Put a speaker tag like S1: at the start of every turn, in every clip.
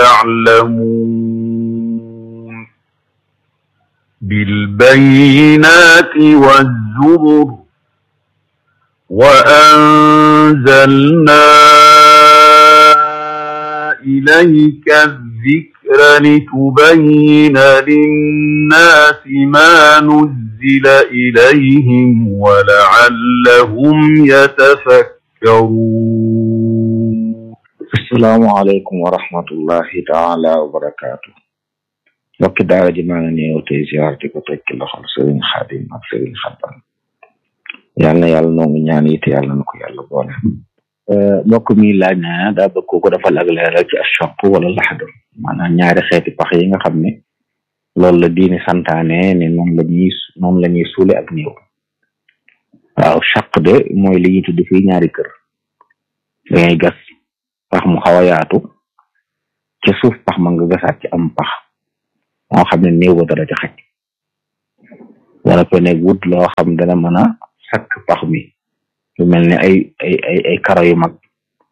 S1: تعلمون بالبينات والزبر وأنزلنا إليك الذكر لتبين للناس ما نزل إليهم ولعلهم يتفكرون.
S2: السلام عليكم ورحمة الله تعالى وبركاته. mbokki daara ji maa ngi ñëw tey ziar di ko teg ci loxol Serigne Khadim ak Serigne Xabban yal na yàlla noo ngi ñaan it yàlla na ko yàlla boole. mbokk mi laaj na daa bëgg ko defal ak leeral ci ashaq wala laxdu maanaam ñaari xeeti pax yi nga xam ne loolu la diini santaane ne noonu la ñuy suule ak néew. waaw shaq de mooy li ñuy tudd fii ñaari kër dangay gas pax mu xaw a yaatu ci suuf pax ma nga gasaat ci am pax moo xam ne néew ba dara ci xaj wala ko nekk wut loo xam dana mën a sakk pax mi lu mel ni ay karo yu mag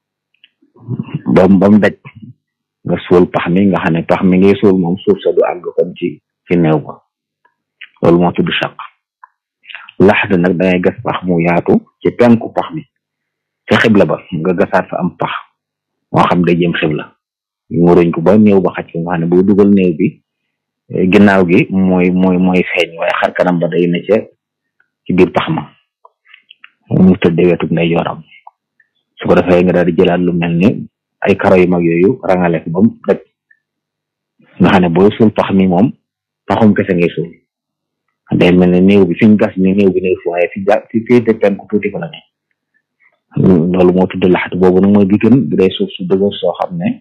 S2: bam daj nga suul pax mi nga xam ne pax mi ngay suul moom suuf sa du àgg kon ci néew ba loolu moo tudd saq laxda nag dangay gas pax mu yaatu ci penku pax mi ci xibla ba nga gasaat fa am pax moo xam day jëm xibla ñu waruñ ko ba néew ba xaj ko nga xam ne boo dugal néew bi ginnaaw gi mooy feeñ waaye xar kanam ba day ne ci biir pax ma mu tëddee wetu nday yoram su ko defee nga daal di jëlaat lu mel ni ay karo yu mag yooyu rangale ko ba mu daj nga xam ne booy suul pax mi moom paxum kese ngay suul day mel ne néew bi fi ñu gas ni néew bi ne fu waaye fi féete penku tuuti fa la ne loolu moo tudd laxat boobu nag mooy bi gën bu dee suuf su dëgër soo xam ne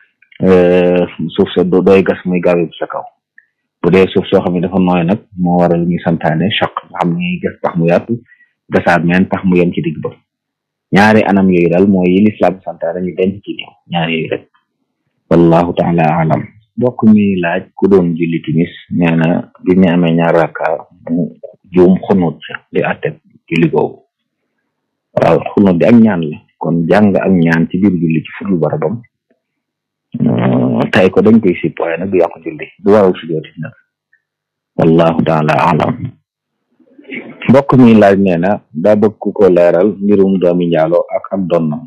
S2: suuf sa dooy gas muy gaaw bu sa kaw bu dee suuf soo xam ne dafa nooy nag moo waral ñuy santaane choc nga xam ne gas pax mu yaatu gasaat meen pax mu yem ci digg ba ñaari anam yooyu daal mooy yi lislaam santaane ñu denc ci néew ñaari yooyu rek wallahu taala alam. mbokk mi laaj ku doon julli timis nee na bi ñu amee ñaar rakka mu juum xunut di àtte julli googu waaw xunut bi ak ñaan la kon jàng ak ñaan ci biir julli ci fudul barabam tay ko dañ koy sipp waaye nag du yàqu julli du waral sujjóot nag wallahu taala alam. mbokk mi laaj nee na daa bëgg ku ko leeral mbirum doomi njaalo ak donnam.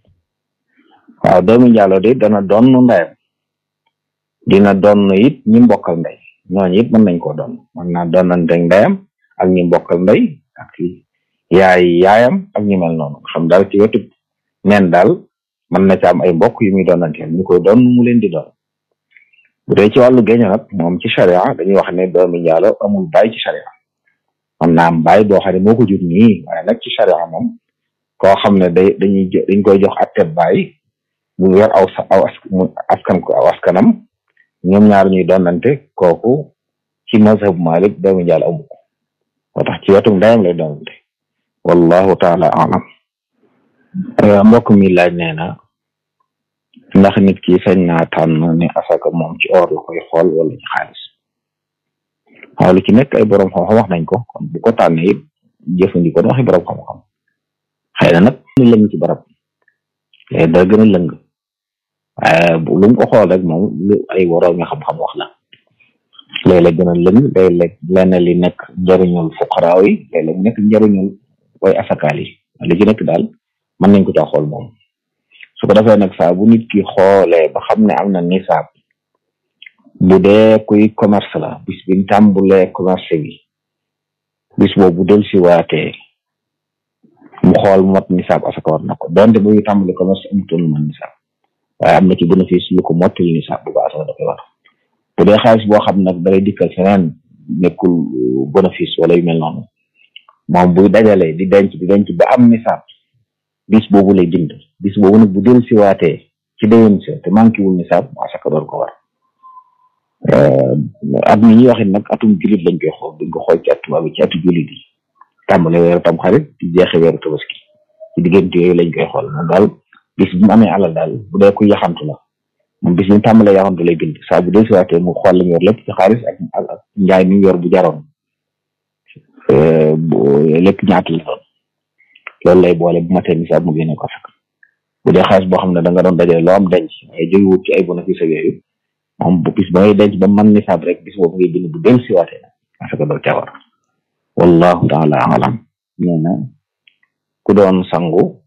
S2: waaw doomi njaalo de dana donn ndeyam dina donn it ñi mbokkal ndey ñooñu it mën nañ koo donn mën naa donnante ndeyam ak ñi mbokkal ndey ak yaayam ak ñu mel noonu xam daal ci wetu neen daal mën na ci am ay mbokk yu muy doonanteel ñu koy doon mu leen di doon bu dee ci wàllu géño nag moom ci charia dañuy wax ne doomi njaalo amul baay ci charia am na am baay boo xam ne moo ko jur nii waaye nag ci charia moom koo xam ne dañ koy jox atteb baay mu yor askanam ñoom ñaar ñuy doonante kooku ci mazhab Malik doomi njaalo amu ko moo tax ci wetu ndeyam lay doonante wallahu taala alam. mbokk mi laaj nee na ndax nit ki sañ naa tànn ne asaka moom ci or la koy xool wala ci xaalis. waaw lu ci nekk ay borom xam-xam wax nañ ko kon bu ko tànnee it jëfandikoo na waxi borom xam-xam xëy na nag lu lëng ci barab léegi da gën a lëng waaye lu mu ko xool rek moom lu ay borom nga xam-xam wax la léeg-léeg gën a lëng léeg-léeg lenn li nekk njëriñul fuqaraaw yi léeg-léeg nekk njëriñul way asakaal yi li ci nekk daal mën nañ ko caa xool moom su ko defee nag saa bu nit ki xoolee ba xam ne am na nisaab bu dee kuy commerce la bis biñ tàmbulee commerce bi bis boobu del si waatee mu xool mot nisaab asaka war na ko donte bu ñu tàmbule commerce amutoon lu mën nisaab waaye am na ci bénéfice lu ko mottil nisaab bu ba asaka da koy war bu dee xaalis boo xam nag dalay dikkal feneen nekkul bénéfice wala yu mel noonu moom buy dajalee di denc ba am nisaab bis boobu lay dind bis boobu nag bu del si waatee ci déwén sa te manqué wul nisaab asaka door ko war at mi ñuy waxit nag atum jullit lañ koy xool duñ ko xool ci atu bi ci atu jullit yi tàmbale weeru tam xarit di jeexe weeru tabaski ci diggante yooyu lañ koy xool nag daal bis bi mu amee alal daal bu dee ku yaxantu la moom bis bi mu tàmbalee yaxantu lay bind saa bu del si waatee mu xool lañ yor lépp ci xaalis ak njaay mi yor bu jaroon lépp ñaata la doon loolu lay boole bu matee nisaab mu génne ko asaka bu dee xaalis boo xam ne da nga doon dajale loo am denc waaye jógewut ci ay bénéfice ak yooyu moom bu bis ba ngay denc ba mën nisaab rek bis boobu ngay bind bu del siwaatee nag parce que doo ca war wallahu taala alam. nee na ku doon sangu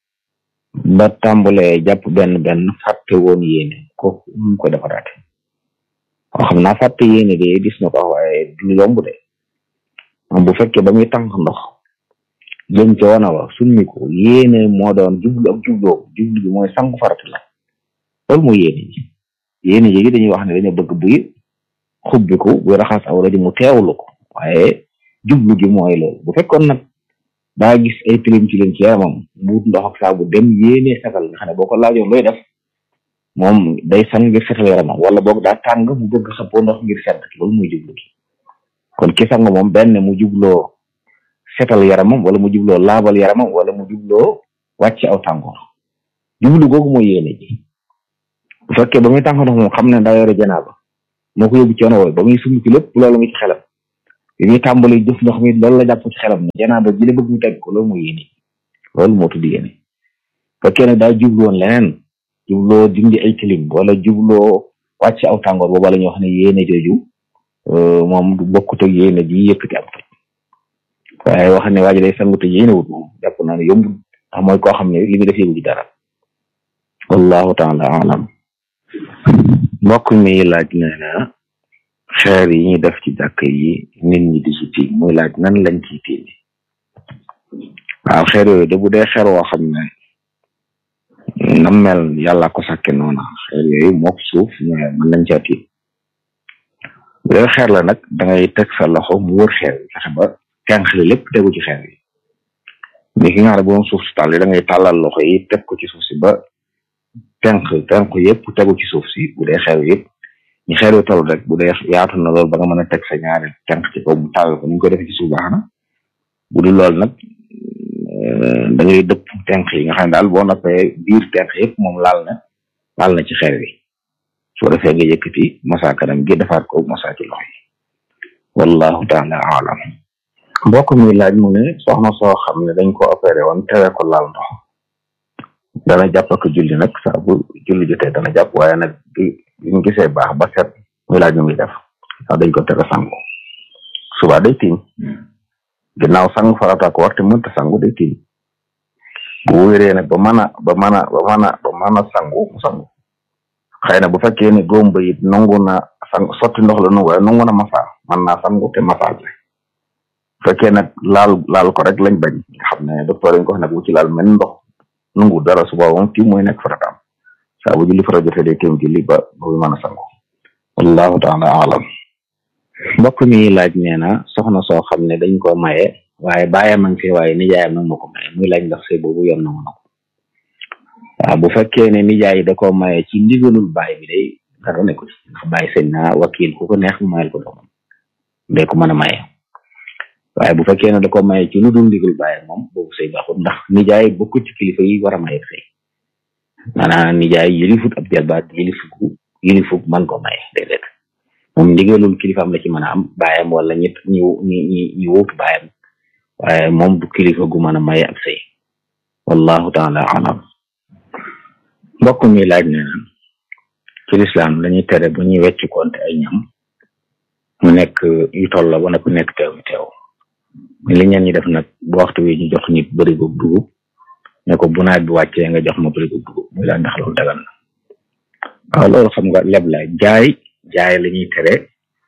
S2: ba tàmbalee jàpp benn fàtte woon yéene ko mu ko defaraate xam naa fàtte yéene de gis na ko waaye du yomb de moom bu fekkee ba muy tànk ndox jëm ca wana wa summi ko yéene moo doon jublu ak jubloo jublu bi mooy sangu farata la loolu mooy yéene ji dañuy wax ne dañoo bëgg buy xubbiku buy raxas awra ji mu teewlu ko waaye jublu gi mooy loolu bu fekkoon nag daa gis ay tilim ci yaramam buut ndox ak saabu dem yéene sagal nga xam ne boo ko laajoon looy def moom day sang ngir setal yaramam wala boog daa tàng mu bëgg xëppoo ndox ngir sedd loolu muy jublu gi kon ki sang moom benn mu jubloo setal yaramam wala mu jubloo laabal yaramam wala mu jubloo wàcc aw tàngoor jublu googu mooy yéene ji bu fekkee ba muy tànk ndox moom xam ne daa yore janaaba moo ko yóbbu ci yoon woowu ba muy sumb ci lépp loolu ngi ci xelam bi muy tàmbali jëf ndox mi loolu la jàpp ci xelam ne janaaba ji la bëgg mu teg ko loolu mooy yéene loolu moo tudd yéene fekkee ne daa jublu woon leneen jubloo dindi ay tilim wala jubloo wàcc aw tàngoor booba la ñuy wax ne yéene jooju moom du bokkut ak yéene ji yëkkati am toj waaye wax ne waa ji day sangu te yéene wut moom jàpp naa ne yombul ndax mooy koo xam ne li muy def yëngu ci dara wallahu taala alam. mbokk mi laaj nee na xeer yi ñuy def ci jàkk yi nit ñi di ci tiim muy laaj nan lañ ciy tiimi waaw xeer yooyu de bu dee xeer woo xam ne na mel yàlla ko sàkke noona xeer yooyu mook suuf ñooy mën nañ caa tiim bu dee xeer la nag da ngay teg sa loxo mu wër xeer yi fexe ba tenq li lépp tegu ci xeer yi mais ki nga xam ne bu doon suuf si tàll yi da ngay tàllal loxo yi teg ko ci suuf si ba tenq yëpp tegu ci suuf si bu dee xeer yëpp ñu xeer yu toll rek bu dee yaatu na loolu ba nga mën a teg sa ñaari tenq ci kaw mu tàll ko ni ñu ko defee ci suuf baax na bu dul loolu nag da ngay dëpp tenq yi nga xam ne daal boo noppee biir tenq yëpp moom laal na ci xeer wi soo defee nga yëkkati masa kanam gi defaat ko masa ci loxo yi wallahu taala alam. mbokk mi laaj mu ne soxna soo xam ne dañ ko opéré woon tere ko laal ndox dana jàpp ak julli nag saa bu julli jotee dana jàpp waaye nag bi ñu gisee baax ba set muy laaj nu muy def sax dañ ko tere sangu suba day tiim ginnaaw sangu farata ko war te mënta sangu day tiim bu wéree nag ba mën a sangu mu sangu xëy na bu fekkee ne góom ba it nangu na sang sotti ndox la nangu waaye nangu na masa mën naa sangu te massage la fekkee nag laal ko rek lañ bañ nga xam ne docteur lañ ko wax nag bu ci laal mel ndox nangu dara suba moom tiim mooy nekk farataam saa bu julli fara jotee day tiim julli ba bu mën a sangu wallahu taala alam. mbokk mi laaj nee na soxna soo xam ne dañ ko maye waaye baayam a ngi fi waaye nijaayam nag moo ko maye muy laaj ndax sëy boobu yoon na ko waaw bu fekkee ne nijaay da ko maye ci ndigalul baay bi day dara nekku ci ndax baay sëñ na wakil ku ko neex mu mayel ko doomam day ko mën a maye waaye bu fekkee ne da ko maye ci lu dul ndigal baay moom boobu sëy baaxul ndax nijaay bokku ci kilifa yi war a maye sëy maanaam nijaay yilifut ab jalbaat yilifut man ko maye déedéet moom ndigalul kilifaam la ci mën a am baayam wala ñett ñi wóotu baayam waaye moom du kilifa gu mën a maye ab sëy wallahu taala alam. mbokk mi laaj ne na ci lislaam lañuy tere bu ñuy wecc konte ay ñam mu nekk yu toll la ba nag nekk teew li ñeen ñi def nag bu waxtu wi ñu jox nit bërigo dugub ne ko bu nawet bi wàccee nga jox ma bërigo dugub muy laa ndax loolu dagan na waaw loolu xam nga leb la jaay la ñuy tere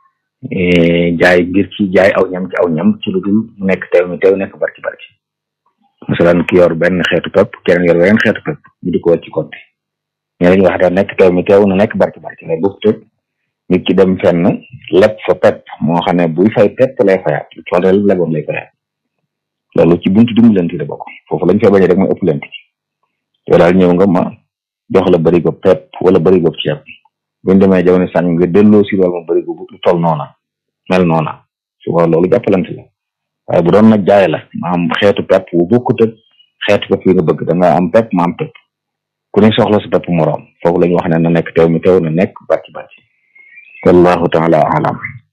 S2: jaay ngir ci jaay aw ñam ci aw ñam ci lu dul mu nekk teew nekk barki masalan ki yor benn xeetu pepp keneen yor beneen xeetu pepp ñu di ko wàcc konte ñe lañu wax daal nekk teew na nekk barki mais boobu tëg nit ki dem fenn leb fa pepp moo xam ne buy fay pepp lay fayaat lu toll leboon lay fayaat loolu ci buntu dimbalante la bokk foofu lañ fay bañee rek mooy ëppalante ci yow daal ñëw nga ma jox la barigo pepp wala barigo ceeb buñ demee jamono sànni nga delloo si loolu ma barigo bu toll noona mel noona su ko loolu jàppalante la waaye bu doon nag jaay la ma am xeetu pepp bu bokkut ak xeetu pepp yi nga bëgg da nga am pepp ma am pepp ku ne soxla sa pepp moroom foofu la ñu wax ne na nekk teew na nekk barki wallahu taala alam.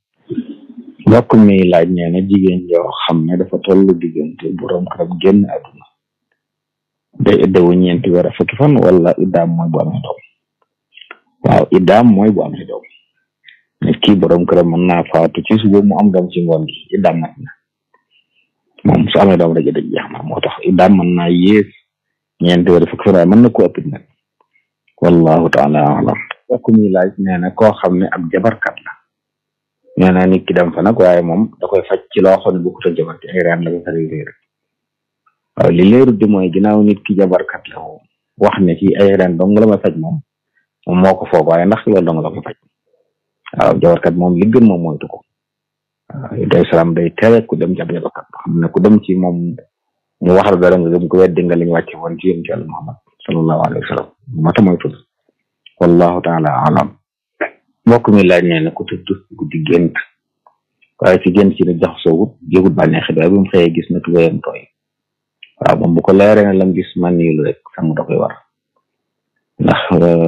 S2: mbokk mi laaj nee na jigéen joo xam ne dafa tollu diggante boroom këram génn àdduna day iddawu ñeenti weer ak fukki fan wala iddaam mooy bu amee doom. waaw iddaam mooy bu amee doom nit ki borom këram mën naa faatu ci suba mu am doom ci ngoon gi iddaam mat na moom su amee doom rek idda jeex na moo tax iddaam mën naa yées ñeenti weer ak fukki fan waaye mën na ko ëpp nag wallahu taala alam. kooku muy laaj nee na koo xam ne ab jabarkat la nee na nit ki dem fa nag waaye moom da koy faj ci loo xam ne bu ko ta jabar ci ay reen la ko fari réer waaw li leerut di mooy ginnaaw nit ki jabarkat la wax ne ci ay reen dong la may faj moom moo ko foog waaye ndax loolu dong la ko faj waaw jabarkat moom li gën moom moytu ko waaw day salaam day tere ku dem jab jabarkat xam ne ku dem ci moom mu waxal dara nga gëm ko weddi nga li ñu wàcce woon ci yéen ci Yàlla Muhammad sallallahu alayhi wa sallam mata moytu wallahu taala alam. mbokk mi laaj nee na ku tëdd guddi gént waaye ci gént ci ne jaxasoowut yëgut bànneexi waaye bu mu xëyee gis na tubéyam tooy waaw moom bu ko leeree ne lam gis man niilu rek sangu da koy war ndax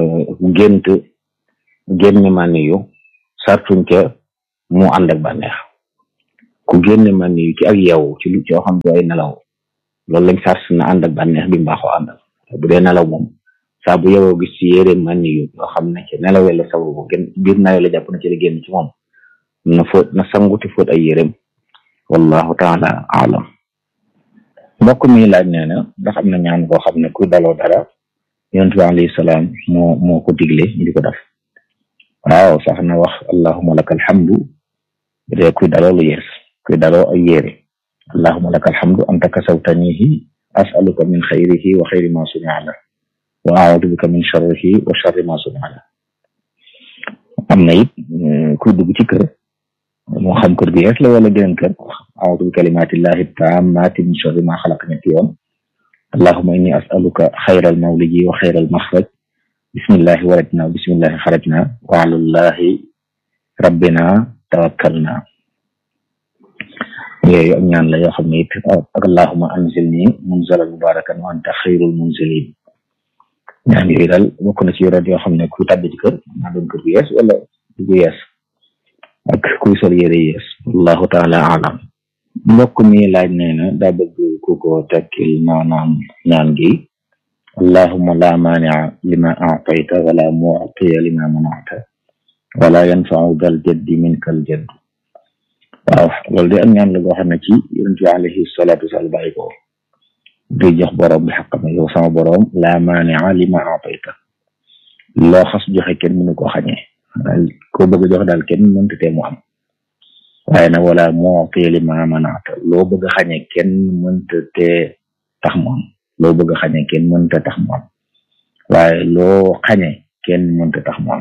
S2: génne man niyu sartuñ ca mu ànd ak bànneex ku génne man niyu ci ak yeewu ci lu coo xam ne ay nelaw loolu lañ sart na ànd ak bànneex bi mbaaxoo àndal bu dee nelaw moom saa bu yewoo gis ci yéreem man niyu yoo xam ne ci nelawee la sababu ko gën biir nayo la jàpp na ci la génn ci moom na fóot na sanguti fóot ay yéreem wallahu taala alam. mbokk mi laaj nee na ndax am na ñaan koo xam ne kuy daloo dara yonent bi alayhi salaam moo ko digle ñu di ko def waaw sax na wax allahumma lakal hamdu de kuy daloo lu yees kuy daloo ay yére allahumma lakal hamdu anta kasawtanihi as'aluka min xayrihi wa xayri ma suni'a la wa a'udhu bika min sharrihi wa sharri ma suni'a la. am na it kuy dugg ci kër moo xam kër gi yees la wala geneen kër a'udhu bi kalimatillahi tammati min sharri ma xalaq ñetti yoon allahumma inni as'aluka xayral mawliji wa xayral maxraj bismillahi walajna wa bismillahi xarajna wa alallahi rabbina tawakkalna. yooyu ak ñaan la yoo xam ne it ak allahumma anzilni munzalan mubarakan wa anta xayrul munzilin ñaan yooyu daal bokk na ci yoroon yoo xam ne ku tàbbi ci kër naa doon kër gu yees wala gu yees ak kuy sol yére yees wallahu taala alam. mbokk mi laaj nee na daa bëgg ku ko tekkil maanaam ñaan gi allahumma la maani'a lima a'tayta wala mu'tiya lima mana'ta wala yanfa'u dal jaddi minkal jadd. waaw loolu de ak ñaan la goo xam ne ci yonent bi alayhi salaatu wasalaam bàyyi ko di jox borom bi xaqam yow sama borom la maani'a lima a'tayta loo xas joxe kenn mënu koo xañee ko bëgg a joxe daal kenn mënta tee mu am waaye nag wala mu'tiya lima mana'ta loo bëgg a xañee kenn mënta tee tax mu am loo bëgg a xañee kenn mënta tax mu am waaye loo xañee kenn mënta tax mu am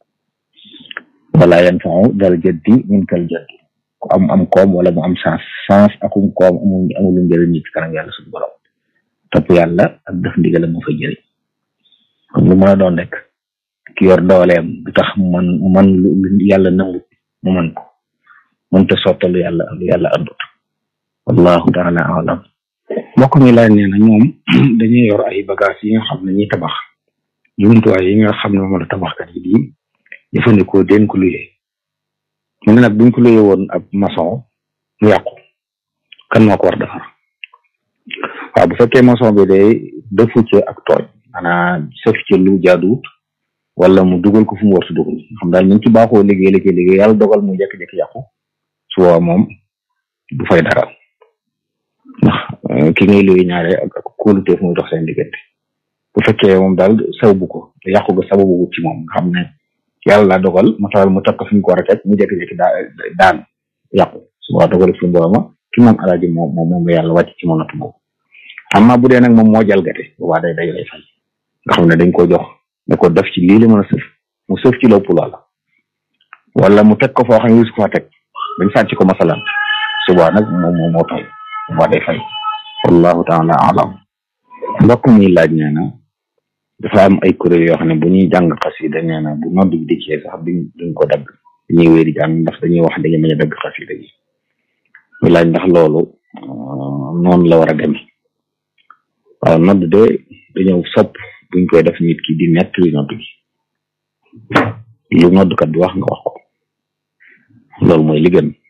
S2: wala yanfa'u dal jaddi minkal jadd ku am koom wala mu am sens akum koom amul njëriñ ci kanam yàlla suñu borom topp yàlla ak def ndigal moo fa jëriñ comme lu mën a doon rek ki yor dooleem du tax man lu yàlla nangut mu mën ko mënta sottalu yàlla andut wallahu taala alam. mbokk mi laaj nee na ñoom dañuy yor ay bagage yi nga xam ne ñuy tabax jumtuwaay yi nga xam ne moom la tabaxkat yi di jëfandikoo den ko luyee mu ne nag buñ ko luyee woon ab maçon mu yàqu kan moo ko war defar. waaw bu fekkee maçon bi day defu ci ak tooñ maanaam sëf ci lu jaaduwut wala mu dugal ko fu mu war si dugal xam daal ñu ci baaxoo liggéey yàlla dogal mu jékki-jékki yàqu su boobaa moom du fay dara ndax ki ngay luy ñaare ak kóoluteef muy dox seen diggante. bu fekkee moom daal sababu ko yàqu ga sababu wut ci moom nga xam ne yàlla laa dogal matal mu takk fi mu ko war a teg mu jékki-jékki daan yàqu su boobaa dogal fi mu boobaa ki moom alaaji moom yàlla wàcc ci moom natu boobu. amma bu dee nag moom moo jalgate boobaa day lay fay nga xam ne dañ ko jox ne ko def ci lii la mën a sëf mu sëf ci lépp loola wala mu teg ko foo xam ne su ko fa teg dañ sàcc ko masalan suba nag moom moo tooy boobaa day fay wallahu taala alam. mbokk mi laaj nee na dafa am ay kuréel yoo xam ne bu ñuy jàng xasida nee na bu nodd bi dikkee sax duñ ko dagg dañuy wéeri jàng ndax dañuy wax dañu mën a dagg xasida gi ñu laaj ndax loolu noonu la war a demee. waaw nodd de dañoo sopp buñ koy def nit ki di nett li nodd gi lu noddkat bi wax nga wax ko loolu mooy li gën.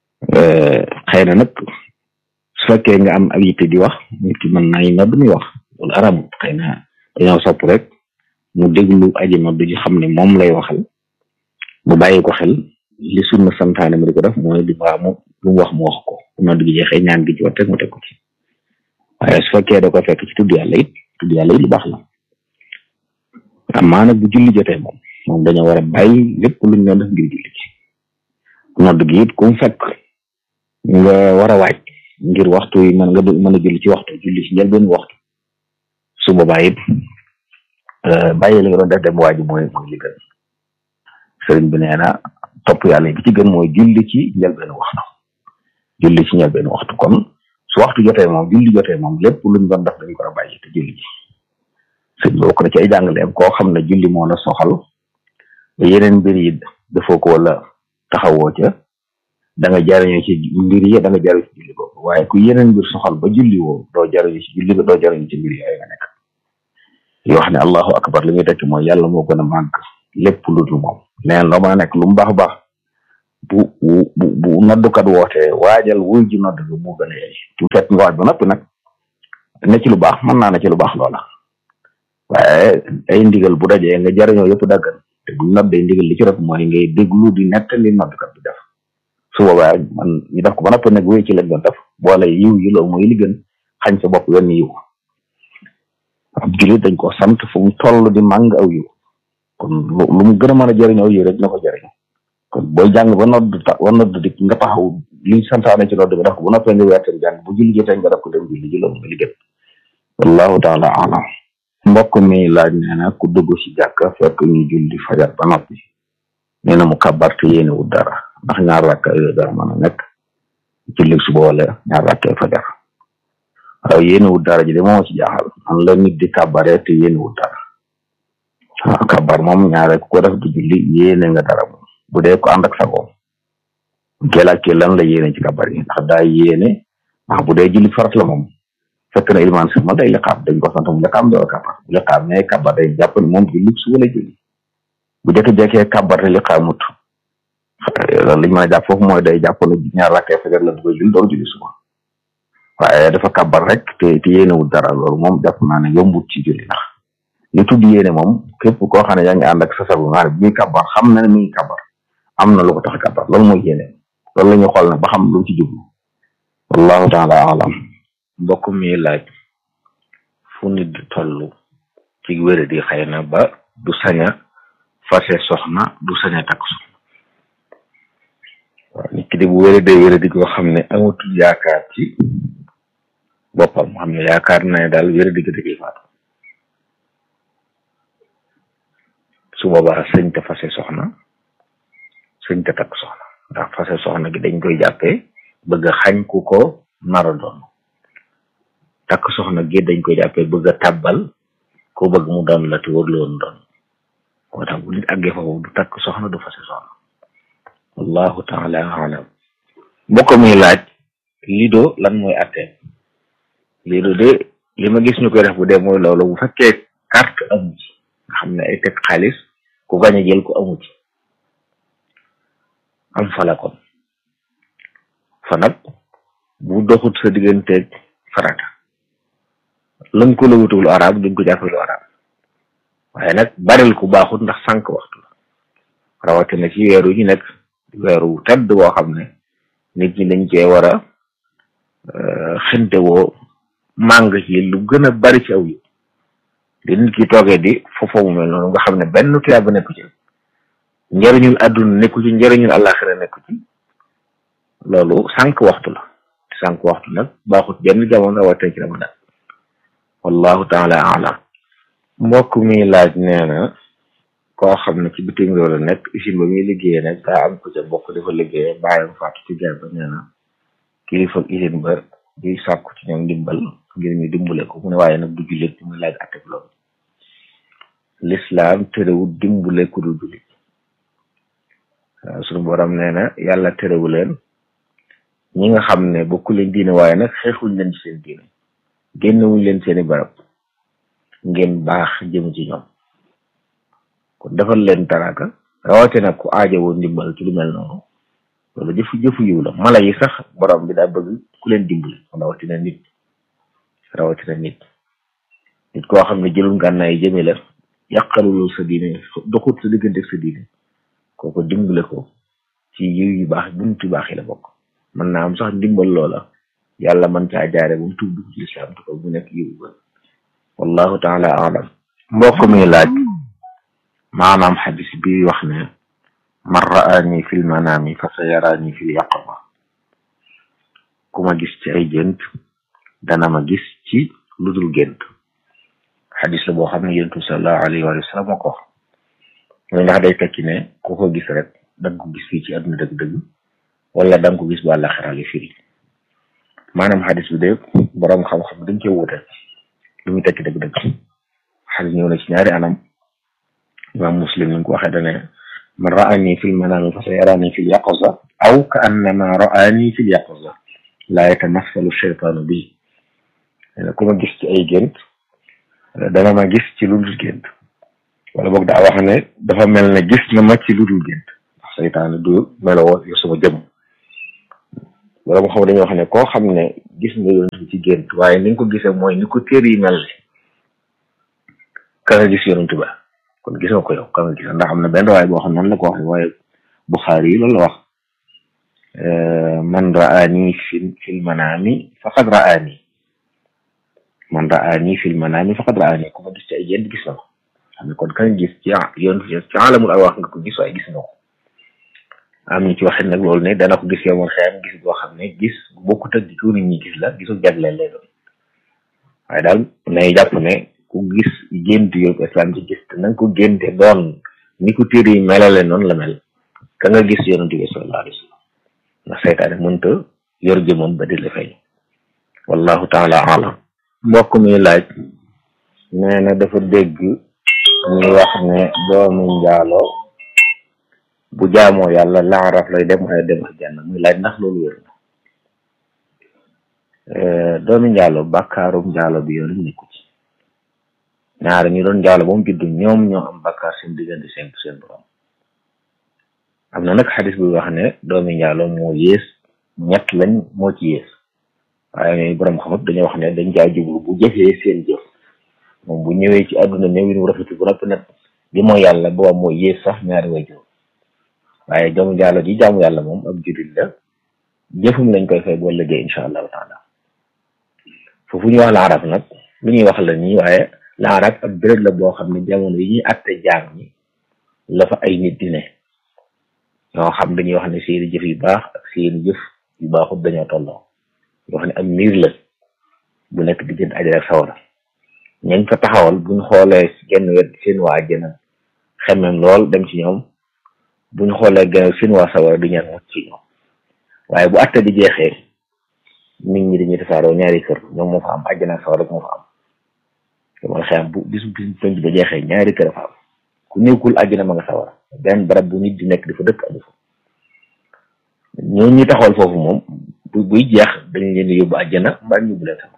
S2: xëy na nag su fekkee nga am ak yitte di wax nit ki mën nay nodd muy wax loolu arabut xëy na dañoo sopp rek mu déglu aji nodd ji xam ne moom lay waxal mu bàyyi ko xel li sunna santaane mu di ko def mooy lu mu wax mu wax ko nodd gi jeexee ñaan gi ci wat rek mu teg ko ci waaye su fekkee da ko fekk ci tudd yàlla it lu baax la amaa nag bu julli jotee moom dañoo war a bàyyi lépp luñ doon def ngir julli ci nodd gi it ku mu fekk nga war a waaj ngir waxtu yi mën a julli ci waxtu julli ci njëlbeen waxtu su boobaa it bàyyi li nga doon def dem waaj mooy li gën sëriñ bi nee na topp yàlla bi ci gën mooy julli ci njëlbeen waxtu kon su waxtu jotee julli jotee lépp luñ doon def dañu ko war a bàyyi te julli ji sëñ bokk na ci ay jàngaleem koo xam ne julli moo la soxal ba yeneen mbir yi defoo ko wala taxawoo ca da nga jariñu ci mbir yi da nga jariñu ci julli boobu waaye ku yeneen mbir soxal ba julli woo doo jariñu ci julli ba doo jariñu ci mbir yooyu nga nekk yoo xam ne allahu akbar li muy tekki mooy yàlla moo gën a màgg lépp lu dul moom neen loo mën a nekk lu mu baax bu noddukat wootee waajal wuy ji nodd bi moo gën a yey tu fekk nga waaj ba noppi nag ne ci lu baax mën naa ne ci lu baax loola waaye ay ndigal bu dajee nga jariñoo yëpp daggan te buñ noddee ndigal li ci rek mooy ngay déglu di nettali noddukat bi def su boobaa man ñu def ko ba noppi nag wéy ci lañ doon def boole yiw yi loolu mooy li gën xañ sa bopp wenn yiw ab jullit dañ ko sant fu mu toll di màng aw yiw kon lu mu gën a mën a jëriñoo yiw rek na ko jëriñ kon booy jàng ba nodd di nga taxaw li santaane ci nodd bi def ko bu noppee nga weerteen jàng bu julli jotee nga def ko dem julli ji loolu mooy li gën wallahu taala alam mbokk mi laaj nee na ku dugg ci jàkka fekk ñu julli fajar ba noppi nee na mu kabar te yéene wut dara ndax ñaar rakka yooyu dara mën a nekk julli suba wala ñaar rakka fajar waaw yéene wut dara ji de moo ci jaaxal man la nit di kabare te yéene wut dara waaw kabar moom ñaare ku ko def di julli yéene nga dara moom bu dee ko ànd ak sagoom kee lan la yéene ci kabar yi ndax daa yéene ndax bu dee julli farat la moom fekk na ilmaan si ma day liqaam dañ ko sant mu liqaam doo kabar bu liqaam ne kabar day jàpp ne moom julli suba la julli bu jekki-jekkee kabar te liqaamut loolu liñ mën a jàpp foofu mooy day jàpp ne ñaar rakkee fajar la bëgg a julli door julli suba waaye dafa kabar rek te yéenewul dara loolu moom jàpp naa ne yombut ci julli ndax li tudd yéene moom képp koo xam ne yaa ngi ànd ak sa sabu nga xam ne bi muy kabar xam na ne mi ngi kabar am na lu ko tax a kabar loolu mooy yéene loolu la ñu xool nag ba xam lu ci jublu wallahu taala alam mbokk mi laaj fu nit di toll ci wér di xëy na ba du saña fase soxna du saña takk soxna waaw nit ki di bu wér di koo xam ne amatul yaakaar ci boppam xam ne yaakaar na ne daal wér di gi dëgg faatu su boobaa sëñ te fase soxna sëñ te takk soxna ndax fase soxna gi dañ koy jàppee bëgg a xañ ku ko nar a doon takk soxna gi dañ koy jàppee bëgg a tàbbal ko bëgg mu doon la te wër la woon doon moo tax bu nit àggee foofu du takk soxna du fase soxna wallahu taala alam mbokk muy laaj lido lan mooy attee lido de li ma gis ñu koy def bu dee mooy loolu bu fekkee carte amu ci nga xam ne ay teg xaalis ku gañ a jël ko amu ci am fala kon fa nag bu doxut sa digganteeg farata lën ko la wutul arab duñ ko jàppee lu arab waaye nag baril ku baaxut ndax sànq waxtu la rawatina ci weeru ñu nekk weeru tedd boo xam ne nit ñi dañ cee war a xinte woo màng ci lu gën a bari ci aw yi di nit ki toogee di foofu mu mel noonu nga xam ne benn tuyaaba nekku ci njëriñul àdduna nekku ci njëriñul àllaaxira nekku ci loolu sànq waxtu la te sànq waxtu nag baaxut benn jamono rawatina ci Ramadan wallahu taala alam mbokk mi laaj nee na koo xam ne ci bitim réew la nekk usine ba muy liggéeyee nag daa am ko ca bokk dafa liggéeyee bàyyam faatu ci guerre ba nee na kilifa usine ba di sàkku ci ñoom dimbal ngir ñu dimbale ko mu ne waaye nag du jullit muy laaj atteb loolu l'islam terewul dimbale ku du jullit waaw suñu borom nee na yàlla terewu leen ñi nga xam ne bokku leen diine waaye nag xeexuñ leen ci seen diine génnewuñ leen seeni barab ngeen baax jëm ci ñoom kon defal leen taraaka rawate nag ku aajowoo ndimbal ci lu mel noonu loolu jëfu yiw la mala yi sax borom bi daa bëgg ku leen dimbali rawatina nit nit koo xam ne jëlul ngànnaay jëme la yàqaluloo sa diine doxut sa diggante ak sa diine kooku dimbale ko ci yiw yu baax buntu baax yi la bokk. mën naa am sax ndimbal loola yàlla mën caa jaare ba mu tuub dugg ci lislaam te ko bu nekk yiw ba wallahu taala alam. mbokk mi laaj maanaam xadis bi wax ne man raani fil manaami fa sa yaraani fil yaqaba, ku ma gis ci ay gént dana ma gis ci lu dul gént. xadis la boo xam ne yonent bi sallallahu alayhi wa sallam moo ko wax mooy ndax day tekki ne ku ko gis rek danga ko gis fii ci àdduna dëgg-dëgg wala danga ko gis ba àllaxira li firi. maanaam xadis bi de borom xam-xam dañ cee wuute lu muy tekki dëgg-dëgg. xadis ñëw na ci ñaari anam. imam Muslim ni ko waxee dane man raani fil manaami fa sayaraani fil yaqaza aw ka annama raani fil yaqaza laa yatamassalu shaytaanu bi. ku ma gis ci ay gént dana ma gis ci lu dul gént wala boog daa wax ne dafa mel ne gis na ma ci lu dul gént ndax saytaane du meloo yor sama jëm. wala mu xam dañuy wax ne koo xam ne gis nga yonent ci gént waaye ni nga ko gisee mooy ni ko téere yi mel ne ka nga gis yonent ba kon gisoo ko yow ka nga gis ndax am na benn waaye boo xam nan la ko wax waaye Buxaari yi loolu la wax man raani fil manaami faqad raani man raani fil manaami faqad raani ku ma gis ci ay gént gis na ko xam ne kon ka nga gis ci yonent ci alamul arwaax nga ko gis waaye gis nga ko. am ñu ci waxee nag loolu ne dana ko gis yow man xëyam gis boo xam ne gis bokkut ak di ko nit ñi gis la gisul jagleel lay doon waaye daal nay jàpp ne ku gis gént yow islam ci gis te na nga ko génte doon ni ko téere yi melale noonu la mel ka nga gis yonent bi sallallahu alayhi wa sallam ndax saytaane mënta yor jëmam ba di la fay wallahu taala alam. mbokk mi laaj nee na dafa dégg ñuy wax ne doomu njaaloo bu jaamoo yàlla laaraf lay dem waaye dem aljanna muy laaj ndax loolu wér na. doomi njaalo bàkkaarum njaalo bi yoonu nekku ci. ñaar ñu doon njaalo ba mu juddu ñoom ñoo am bàkkaar seen diggante seen borom. am na nag xadis bi wax ne doomi njaalo moo yées ñett lañ moo ci yées waaye borom xam dañoo wax ne dañ jaa jublu bu jëfee seen jëf moom bu ñëwee ci àdduna néewin wu rafetu bu noppi nag li mooy yàlla booba moo yées sax ñaari way jur waaye doomu njaalo ji jaamu yàlla moom ab jullit la jëfum lañ koy fay boo liggéey incha allahu taala. foofu ñu wax laarab nag lu ñuy wax la nii waaye laarab ab béréb la boo xam ne jamono yi ñuy atte jaam ñi la fa ay nit di ne ñoo xam dañuy wax ne seeni jëf yu baax ak seeni jëf yu baaxut dañoo tolloo yoo xam ne am miir la bu nekk diggante àjjana ak sawara ñañ fa taxawal buñ xoolee genn wet seen waa àjjana xemmem lool dem ci ñoom buñ xoolee genn seen waa sawara du ñaan mucc ci ñoom waaye bu atte di jeexee nit ñi dañuy tasaaroo ñaari kër ñoom moo fa am àjjana ak sawara moo fa am te man xëyam bu bisu penc ba jeexee ñaari kër fa am ku nekkul àjjana ma nga sawara benn barab bu nit di nekk dafa dëkk amu fa ñoo ñu taxawal foofu moom buy jeex dañ leen di yóbbu àjjana mbaa ñu yóbbu leen sama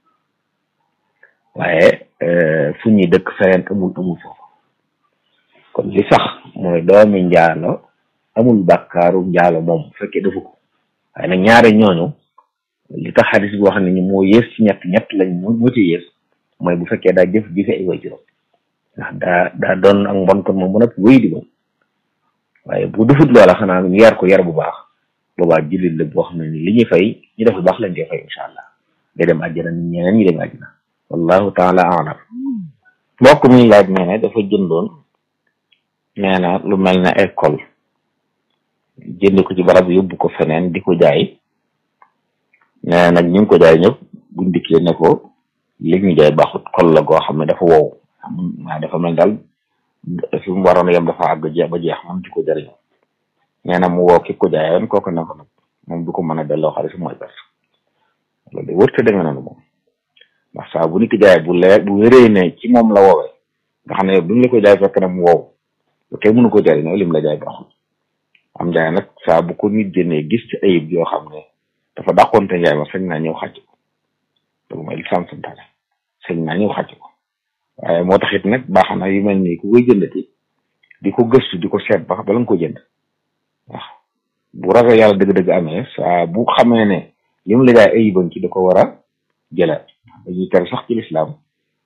S2: waaye fu ñuy dëkk feneen amul foofu kon li sax mooy doomi njaalo amul bàkkaaru njaalo moom bu fekkee defu ko waaye nag ñaare ñooñu li tax xadis bi wax ne ñu moo yées ci ñett lañ moo ci yées mooy bu fekkee daa jëfe ay way juróom ndax daa doon ak mbon kon moom bu nag wéy di bon waaye bu defut loola xanaa ñu yar ko yar bu baax boobaa jullit la boo xam ne ni li ñuy fay ñu def lu baax lañ koy fay incha allah day dem àjjana ñeneen ñi dem àjjana wallahu taala alam. mbokk mi laaj nee na dafa jëndoon nee na lu mel ne école jënd ko ci barab yóbbu ko feneen di ko jaay nee nag ñu ngi ko jaay ñëpp buñ dikkee ne ko li ñu jaay baaxut kol la goo xam ne dafa wow waaye dafa mel daal fi mu waroon a yem dafa àgg jeex ba jeex moom di ko jëriñoo nee na mu woo ki ko jaayoon kooku ne ko nag moom du ko mën a delloo xaalis mooy perte loolu de wërte demee noonu moom ndax saa bu nit ki jaay bu wéree ne ci moom la woowee nga xam ne bi mu la ko jaay fekk na mu wow lu tey mënu ko jëriñoo lim la jaay baaxul am jaay nag saa bu ko nit génnee gis ci ayib yoo xam ne dafa dàqoonte njaay ma sañ naa ñëw xàcc ko loolu mooy li santaane sañ naa ñëw xàcc ko waaye moo tax it nag baax na yu mel nii ku koy jëndati di ko gëstu di ko seet ba bala nga ko jënd waaw bu ragal yàlla dëgg-dëgg amee saa bu xamee ne li mu la jaay ayiban ci da ko war a jëlaat dañuy tere sax ci lislaam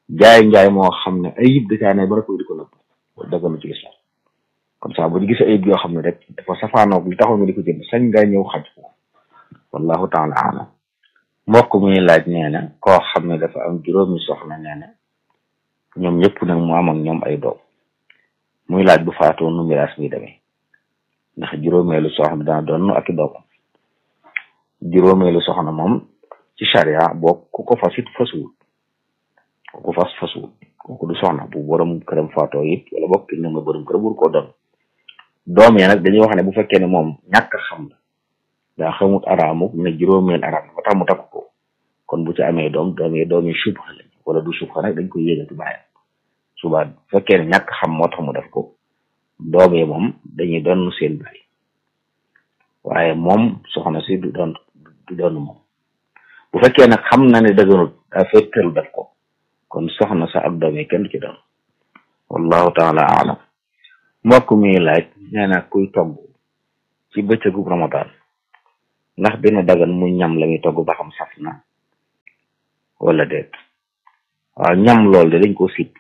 S2: njaay moo xam ne ayib da caa ne ba rek di ko nëbb loolu daganu ci lislaam comme ça bu ñu gisee ayib yoo xam ne rek dafa safaanoog li taxoon nga di ko jënd sañ nga ñëw xaj ko wallahu taala alam mbokk muy laaj nee na koo xam ne dafa am juróomi soxna nee na ñoom ñëpp nag mu am ak ñoom ay doom muy laaj bu faatoo nu miraas mi demee ndax juróomeelu soxna dana doon ak i doomam juróomeelu soxna moom ci charia boo ku ko fas it fasuwut ku ko fasuwut kooku du soxna bu borom këram faatoo it wala bokk na nga borom këram wur koo doon doom ya nag dañuy wax ne bu fekkee ne moom ñàkk xam la daa xamut araamu ne juróomeel araam ba tax mu takk ko kon bu ci amee doom yi subha lañ wala du subha nag dañ koy yéegati bàyyam suba bu fekkee ne ñàkk xam moo tax mu def ko doom yi moom dañuy doon seen bàyyi waaye moom soxna si du doon moom bu fekkee nag xam na ne dëgganut daa fekkalu def ko kon soxna sa ak doom yi kenn du ci doon wallahu taala alam mbokk mi laaj nee na kuy togg ci bëccëgu ramadan ndax dina dagan mu ñam la muy togg ba xam saf na wala déet waaw ñam loolu de dañ koo sib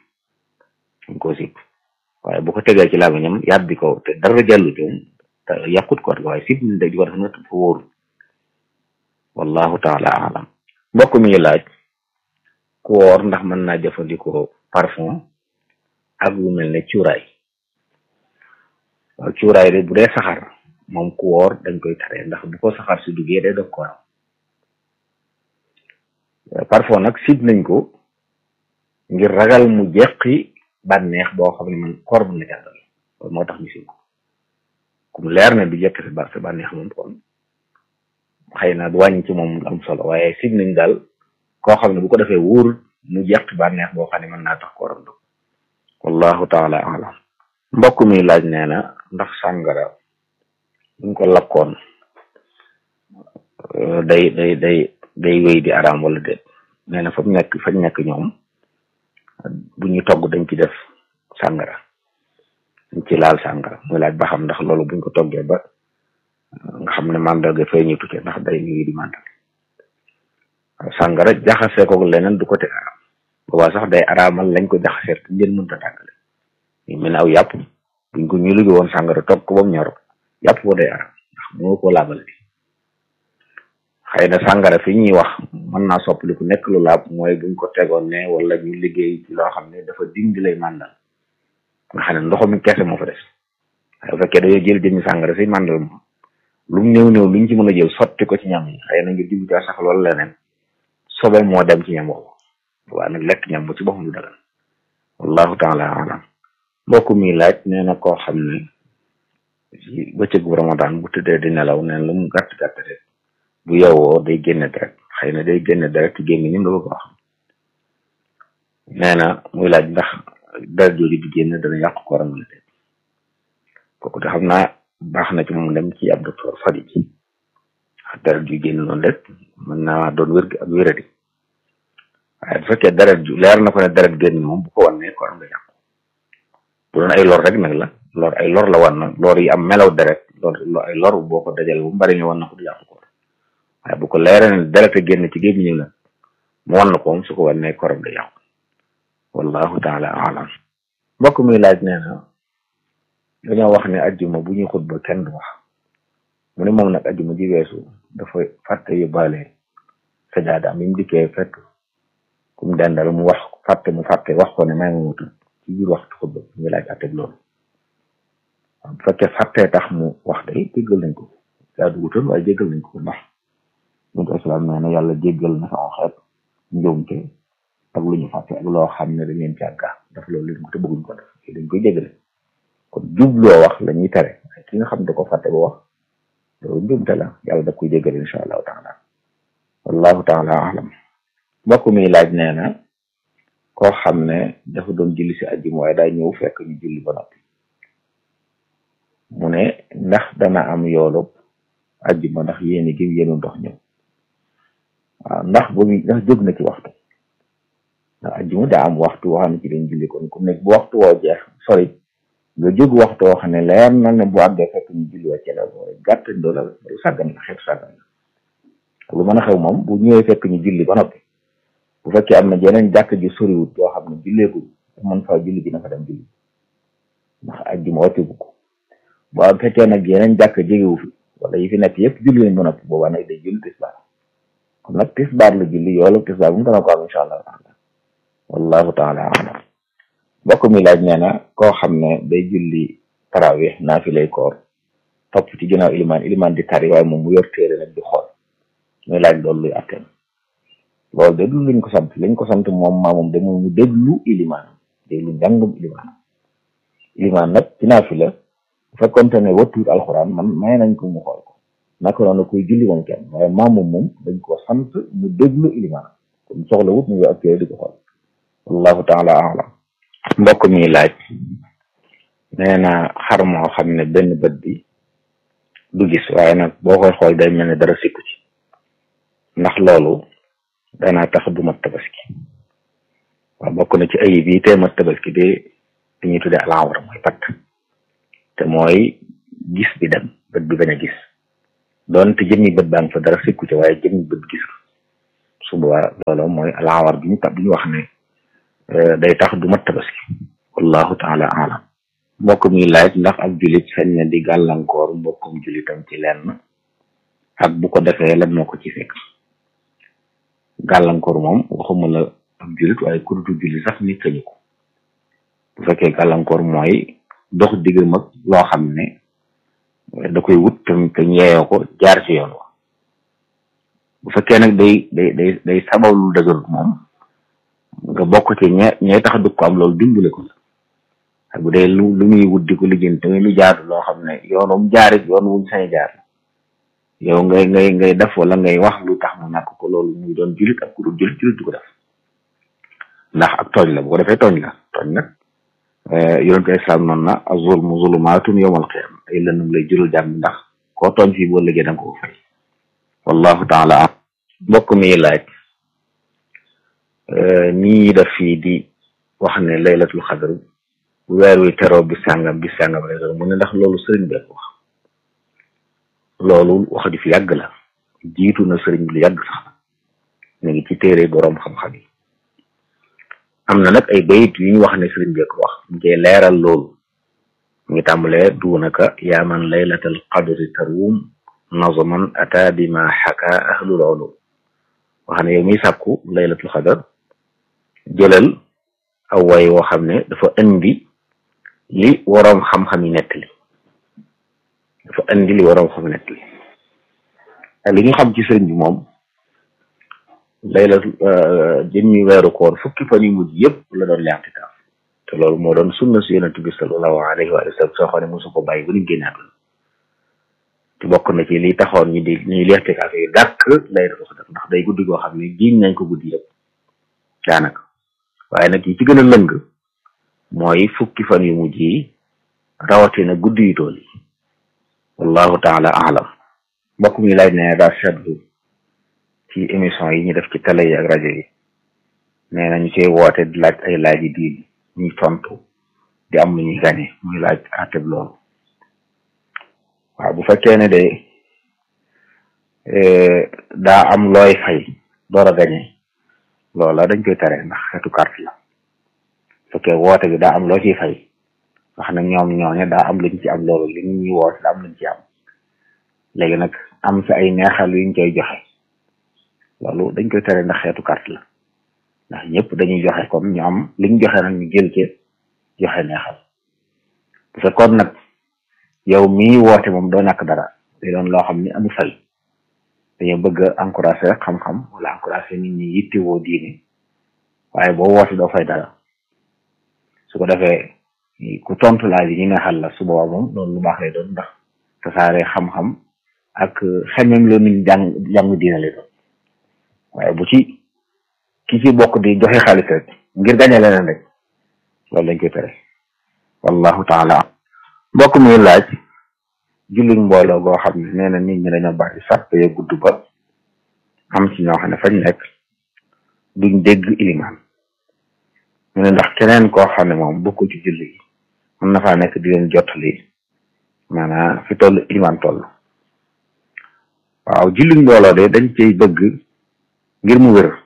S2: waaye bu ko tegee ci làmmiñam yàbbi ko te dara jàllu ci te yàqut ko waaye sib ni day di ko def na fa wóoru wallahu taala alam mbokk mi laaj ku woor ndax mën naa jëfandikoo parfum ak lu mel ne cuuraay waaw cuuraay de bu dee saxar moom ku woor dañ koy tere ndax bu ko saxar si duggee day dog kooram parfum nag sib nañ ko ngir ragal mu jeqi bànneex boo xam ne man koor bu na jàndal loolu moo tax ñu sib ko comme leer ne du jeqi sa bànneex moom kon xëy na du wàññi ci moom am solo waaye sib nañ daal koo xam ne bu ko defee wóorul mu jeqi bànneex boo xam ne mën naa tax kooram dog wallahu taala alam mbokk mi laaj nee na ndax sàngara buñ ko lakkoon day wéy di araam wala déet nee na fañ nekk ñoom bu ñu togg dañ ci def sàngara dañ ci laal sàngara muy laaj ba xam ndax loolu buñ ko toggee ba nga xam ne mandarga feeñu tuuti ndax day wéy di mandarga sàngara jaxasee ko leneen du ko te araam boobaa sax day araamal lañ ko jaxasee te ngeen mënta tàggale ñu mel ne aw yàpp buñ ko ñu liggéey woon sàngara togg ko ba mu ñor yàpp boo day araam ndax moo ko laabal bi xëy na sàngara fi ñuy wax mën naa soppaliku nekk lu laab mooy buñ ko tegoon ne wala ñu liggéey ci loo xam ne dafa dindi lay màndal nga xam ne ndoxam kese moo fa des waaye bu fekkee dañoo jël jëmmi sàngara si màndal moom lu mu néew luñ ci mën a jël sotti ko ci ñam yi xëy na ngir jublu sax loolu leneen sobe moo dem ci ñam woowu waaye nag lekk ñam bu ci boppam du dagan wallahu taala alam mbokk mi laaj nee na koo xam ne ci bëccëgu ramadan bu tëddee di nelaw neen lu mu gàtt rek bu yeewoo day génne deret xëy na day génne deret ci gémmiñam la bëgg wax nee na muy laaj ndax deret jooju di génn dana yàq kooram la déet kooku te xam naa baax na ci moom dem ci ab docteur fadi ci deret ju génn noonu rek mën naa doon wér ak wéradi waaye bu fekkee deret ju leer na ko ne deret génn moom bu ko wannee kooram nga yàqu bu doon ay lor rek nag la ay lor la wan na lor yi am melaw deret ay lor boo ko dajale bu mu bari ñu wan na ko du yàqu koor waaye bu ko leeree ne deret a génn ci gémmiñu la mu wan na ko moom su ko wannee kooram nga yàqu wallahu taala alam mbokk mi laaj nee na dañoo wax ne ajjuma bu ñuy xutba kenn du wax mu ne moom nag ajjuma ji weesu dafa fàtte yóbbaale sajaada mi mu dikkee fekk ku mu dendal mu fàtte wax ko ne may ma wutul ci biir waxtu xutba bi ñu laaj atteg loolu bu fekkee fàttee tax mu wax day jéggal nañ ko daa dugutoon waaye jéggal nañ ko ndax ñun islam nee na yàlla jéggal na sama xeet njuumte ak lu ñu fàtte ak loo xam ne dañ leen càgga daf loolu leen ko te bëgguñ ko def dañ koy jéggale kon jubloo wax la ñuy tere waaye ki nga xam da ko fàtte ba wax loolu njuumte la yàlla da koy jéggale insha allahu taala wallahu taala alam mbokk mi laaj nee na koo xam ne dafa doon julli si ajjuma waaye daa ñëw fekk ñu julli ba noppi mu ne ndax dana am yoolu ajjuma ndax yéeni gi yéenu ndox ñëw waaw ndax jóg na ci waxtu ndax ajjuma daa am waxtu woo xam ne ci lañ julli kon ku nekk bu waxtu woo jeex sori nga jóg waxtu woo xam ne leer na ne bu àggee fekk ñu julli wàcce la gàtt doo la lu sàggan la xeetu sàggan la lu mën a xew moom bu ñëwee fekk ñu julli ba noppi bu fekkee am na jeneen jàkk ji soriwut yoo xam ne julleegul mën faa julli bi na fa dem julli ndax ajjuma wàccigu ko bu fekkee nag yeneen jàkk jegewu fi wala yi fi nekk yëpp julli nañ ba noppi boobaa nag day julli tisbaar kon nag tisbaar la julli yoolu tisbaar bu mu dana ko am incha allah taala wallahu taala alam mbokk mi laaj nee na koo xam ne day julli tarawih naa fi lay koor topp ci ginnaaw ilimaan di tari waaye moom mu yor téere nag di xool muy laaj loolu luy atteen loolu de du luñ ko sant lañ ko sant moom moom de moom mu déglu ilimaan déglu njàngum ilimaan nag ci naa fi la bu fekkonte ne wattuut alxuraan man may nañ ko mu xool ko naka noonu koy julli moom kenn waaye moom dañ ko sant mu déglu ilimaan kon soxla wut mu yor ak téere di ko xool wallahu taala alam mbokk mi laaj nee na xar moo xam ne benn bët bi du gis waaye nag boo koy xool day mel ne dara sikku ci ndax loolu danaa tax du mat tabaski waaw bokk na ci ayib yi tee mat tabaski de li ñuy tuddee alawra mooy patt te mooy gis bi dem bët bi bañ a gis doonte jëmmi bët baa ngi fa dara sikku ci waaye jëmmi bët gis su boobaa loolu mooy alawar bi ñu wax ne day tax du mat tabaski wallahu taala alam mbokk mi laaj ndax ab julit sañ na di gàllankoor mbokkum julitam ci lenn ak bu ko defee lan moo ko ci fekk gàllankoor moom waxuma la ab julit waaye ku dul julit sax nit sañu ko bu fekkee gàllankoor mooy dox diggam ak loo xam ne da koy wut te ñeeyoo ko jaar ci yoon wa bu fekkee nag day sabaw lu dëgër moom nga bokk ci ñee tax du ko am loolu dimbale ko ak bu dee lu muy wut di ko lijjanti tamit lu jaadu loo xam ne yoonum jaarit yoon wuñ sañ jaar yow ngay def wala ngay wax lu tax mu nàkk ko loolu muy doon julit ak ku dul julit du ko def ndax ak tooñ la bu ko defee tooñ nag yonentu islam noonu na az-zulmu zulumaatun yawmal qiyaama ay lëndëm lay jural jàmm ndax koo tooñ fii boo liggéey da nga ko fay wallahu taala am mbokk mi laaj nii daf fii di wax ne laylatul xadr bu weer wi teroo bi sàngam lay doon mu ne ndax loolu sëriñ bi ko wax loolu wax di fi yàgg la jiitu na sëriñ bi lu yàgg sax ñu ngi ci téere boroom xam-xam yi am na nag ay bayit yu ñu wax ne sëriñ bi ko wax ñu koy leeral loolu mu ngi tàmbalee duunaka yaa man laylatal qadri taruum nazaman ata bi ma xaka ahlul ulum wax ne yow miy sàkku laylatul xadar jëlal aw way woo xam ne dafa indi li waroom xam-xam yi nettali ak li ñu xam ci sëriñ bi moom laylatul jëmmi weeru koor fukki fan yu mujj yëpp la doon li'tikaaf te loolu moo doon sunna si yonent bi sallallahu alayhi wa sallam soo xam ne mosu ko bàyyi ba ñu génn àdduna te bokk na ci li taxoon ñuy li'tikaaf yi dàkk laylatul xadar ndax day guddi goo xam ne jiiñ nañ ko guddi yëpp daanaka waaye nag yi ci gën a lëng mooy fukki fan yu mujj yi rawatina guddi yu tool yi wallahu taala alam mbokk mi laaj ne daa seetlu ci émission yi ñu def ci télé yi ak rajo yi nee na ñu koy woote di laaj ay laaj yi diin ñuy tontu di am lu ñuy gañe muy laaj àtteb loolu waaw bu fekkee ne de daa am looy fay door a gañe loola dañ koy tere ndax xeetu carte la fekkee woote bi daa am loo ciy fay wax na ñoom ñooñe daa am luñ ci am loolu li ñu ñuy woote daa am luñ ci am léegi nag am sa ay neexal yuñ koy joxe loolu dañ koy tere ndax xeetu carte la ndax ñëpp dañuy joxe comme ñu am liñ joxe nag ñu jël ci joxe neexal bu fekkoon nag yow mii woote moom doo ñàkk dara day doon loo xam ni amu fay dañoo bëgg a encouragé rek xam-xam wala encouragé nit ñi yittewoo diine waaye boo woote doo fay dara su ko defee ku tontu laaj yi ñu neexal la su boobaa moom loolu lu baax lay doon ndax tasaare xam-xam ak xemem loo nit jàng diine lay doon waaye bu ci ki ci bokk di joxe xaalis rek ngir gañe leneen rek loolu lañ koy tere wallahu taala mbokk muy laaj jullit mbooloo goo xam ne nee na nit ñi dañoo bari sàpp ya gudd ba am ci ñoo xam ne fañ nekk duñ dégg ilimaan mu ne ndax keneen koo xam ne moom bokkul ci julli gi mën na faa nekk di leen jottali maanaam fi toll ilimaan toll waaw jullit mbooloo de dañ cay bëgg ngir mu wér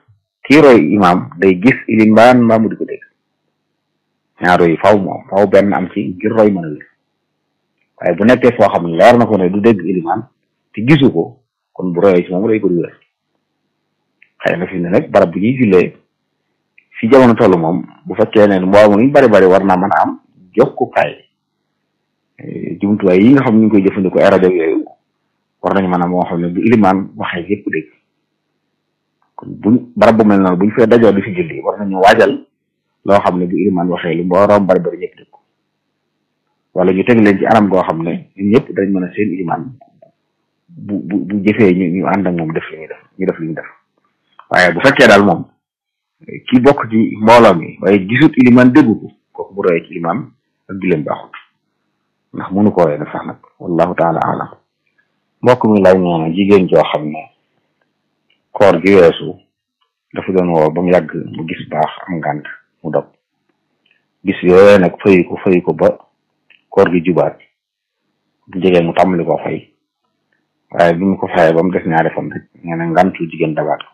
S2: kii roy imaam day gis ilimaan mbaa mu di ko dégg ñaaro yi faw benn am ci ngir roy mën a wér waaye bu nekkee foo xam ne leer na ko ne du dégg ilimaan te gisu ko kon bu royee ci moom day ko du wér xëy na fi ne nag barab bu ñuy jullee fi jamono toll moom bu fekkee ne mbooloo mu bari bari war naa mën a am jokkukaay jumtuwaay yi nga xam ne ñu ngi koy jëfandikoo ay rajo yooyu war nañu mën a moo xam ne bu ilimaan waxee yëpp dégg kon buñ barab bu mel noonu buñ fee dajoo di fi julli war nañu waajal loo xam ne bu ilimaan waxee lu mbooloo bari bari ñëpp dégg ko wala ñu teg leen ci anam goo xam ne ñun ñëpp dañ mën a seen ilimaan bu jëfee ñu ànd ak moom def li ñu def li ñu def waaye bu fekkee daal moom ki bokk ci mbooloo mi waaye gisut ilimaan déggu ko kooku bu royee ci ilimaan ak julleem baaxut ndax mënu ko woowee sax nag wallahu taala alam mbokk mi lay nee na jigéen joo xam ne koor gi weesu dafa doon woo ba mu yàgg mu gis baax am ngànt mu dog bis yooyee nag fayu ko ba koor gi jubaat bu jegee mu tàmbali koo fay waaye bi mu ko fayee ba mu des ñaari fan rek nee na ngàntu jigéen dabaat ko